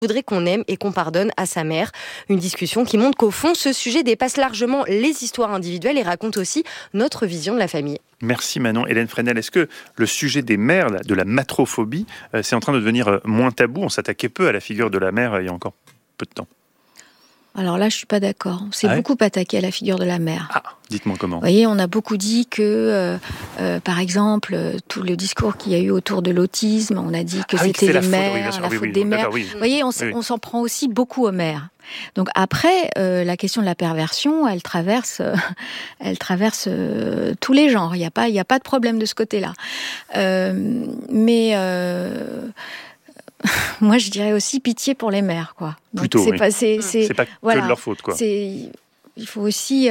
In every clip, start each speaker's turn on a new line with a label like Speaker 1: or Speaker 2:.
Speaker 1: voudrait qu'on aime et qu'on pardonne à sa mère. Une discussion qui montre qu'au fond, ce sujet dépasse largement les histoires individuelles et raconte aussi notre vision de la famille.
Speaker 2: Merci Manon. Hélène Fresnel, est-ce que le sujet des mères, de la matrophobie, c'est en train de devenir moins tabou ? On s'attaquait peu à la figure de la mère il y a encore peu de temps.
Speaker 3: Alors là, je suis pas d'accord. On s'est beaucoup attaqué à la figure de la mère.
Speaker 2: Ah, dites-moi comment.
Speaker 3: Vous voyez, on a beaucoup dit que, par exemple, tout le discours qu'il y a eu autour de l'autisme, on a dit que c'était les mères, la faute des mères. Vous voyez, on s'en prend aussi beaucoup aux mères. Donc après, la question de la perversion, elle traverse tous les genres. Il y a pas de problème de ce côté-là. Moi, je dirais aussi pitié pour les mères, quoi. Donc,
Speaker 2: plutôt,
Speaker 3: c'est pas
Speaker 2: que de leur faute, quoi.
Speaker 3: Il faut aussi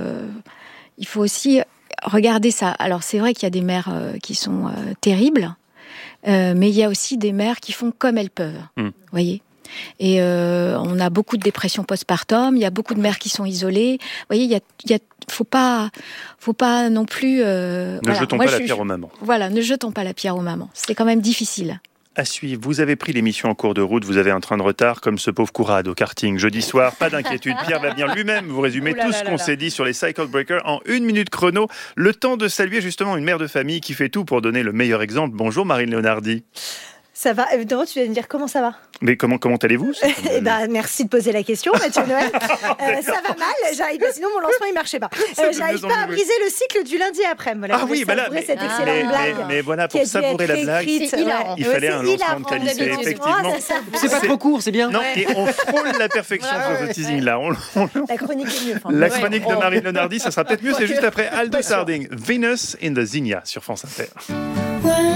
Speaker 3: regarder ça. Alors, c'est vrai qu'il y a des mères qui sont terribles, mais il y a aussi des mères qui font comme elles peuvent. Vous voyez. Et on a beaucoup de dépression postpartum. Il y a beaucoup de mères qui sont isolées. Vous voyez, faut pas non plus.
Speaker 2: Ne jetons pas la pierre aux mamans.
Speaker 3: Voilà, ne jetons pas la pierre aux mamans. C'est quand même difficile.
Speaker 2: À suivre, vous avez pris l'émission en cours de route, vous avez un train de retard comme ce pauvre Courade au karting jeudi soir, pas d'inquiétude, Pierre va venir lui-même vous résumer tout ce qu'on s'est dit sur les Cycle Breakers en 1 minute chrono, le temps de saluer justement une mère de famille qui fait tout pour donner le meilleur exemple. Bonjour Marine Leonardi.
Speaker 4: Ça va, évidemment, tu vas me dire comment ça va.
Speaker 2: Mais comment allez-vous ?
Speaker 4: Merci de poser la question, Mathieu Noël. Ça va mal, sinon mon lancement il marchait pas. J'arrive pas à briser le cycle du lundi après-midi. Cette excellente blague.
Speaker 2: Mais voilà, pour savourer la blague, il fallait un lancement de qualité, effectivement.
Speaker 5: C'est pas trop court, c'est bien.
Speaker 2: Non, et on frôle la perfection sur ce teasing-là.
Speaker 4: La chronique est mieux.
Speaker 2: La chronique de Marine Leonardi, ça sera peut-être mieux, c'est juste après Aldo Sarding, Venus in the Zinnia sur France Inter.